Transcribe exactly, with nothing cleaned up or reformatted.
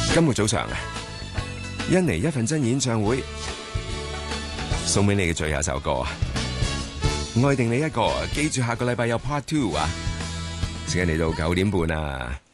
今個早上啊，印尼一份真演唱會送俾你嘅最後一首歌啊，愛定你一個，記住下個禮拜有 Part Two 啊，時間嚟到九點半啊。